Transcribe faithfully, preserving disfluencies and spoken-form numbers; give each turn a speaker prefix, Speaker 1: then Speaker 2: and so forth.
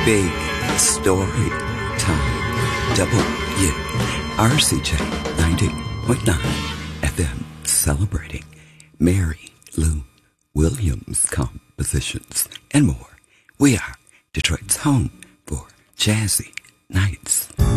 Speaker 1: Big story time. W R C J ninety point nine F M, celebrating Mary Lou Williams compositions and more. We are Detroit's home for jazzy nights.